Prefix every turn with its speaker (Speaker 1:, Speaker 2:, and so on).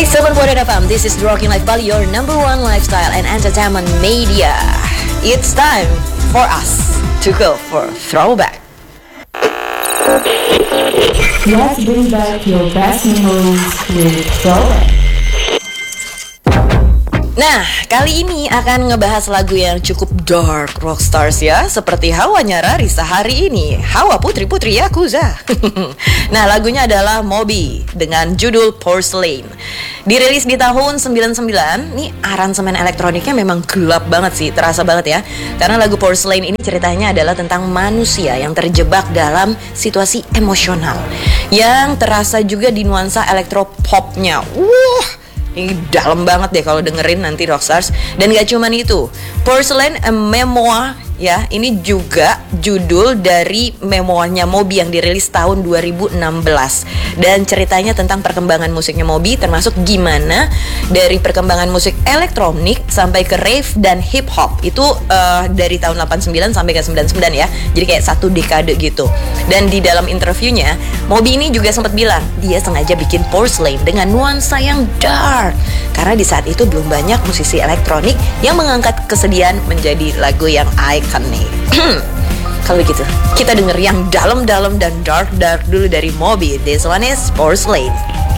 Speaker 1: 97.1 FM, this is Rocking Life Bali, your number one lifestyle and entertainment media. It's time for us to go for throwback.
Speaker 2: Let's bring back your best memories with throwback.
Speaker 1: Nah, kali ini akan ngebahas lagu yang cukup dark rockstars ya, seperti Hawanya Rarisa hari ini, Hawa Putri-Putri Yakuza. Nah, lagunya adalah Moby dengan judul Porcelain. Dirilis di tahun 99, nih aransemen elektroniknya memang gelap banget sih, terasa banget ya. Karena lagu Porcelain ini ceritanya adalah tentang manusia yang terjebak dalam situasi emosional, yang terasa juga di nuansa elektropopnya. Ini dalam banget deh kalau dengerin nanti Rockstars. Dan gak cuman itu, Porcelain A Memoir ya, ini juga judul dari memoirnya Moby yang dirilis tahun 2016. Dan ceritanya tentang perkembangan musiknya Moby, termasuk gimana dari perkembangan musik elektronik sampai ke rave dan hip hop. Itu dari tahun 89 sampai ke 99 ya. Jadi kayak satu dekade gitu. Dan di dalam interviewnya, Moby ini juga sempat bilang dia sengaja bikin Porcelain dengan nuansa yang dark, karena di saat itu belum banyak musisi elektronik yang mengangkat kesedihan menjadi lagu yang ikonik. Kalau begitu, kita denger yang dalam-dalam dan dark dulu dari Moby. This one is Porcelain.